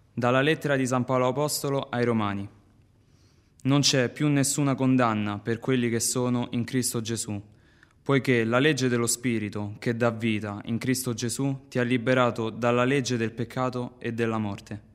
Dalla lettera di San Paolo Apostolo ai Romani. Non c'è più nessuna condanna per quelli che sono in Cristo Gesù, poiché la legge dello Spirito che dà vita in Cristo Gesù ti ha liberato dalla legge del peccato e della morte.